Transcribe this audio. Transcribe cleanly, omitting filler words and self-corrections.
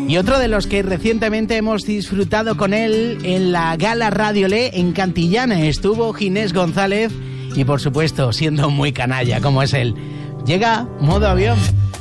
Y otro de los que recientemente hemos disfrutado con él en la Gala Radio Le en Cantillana estuvo Ginés González y por supuesto siendo muy canalla como es él. Llega Modo Avión.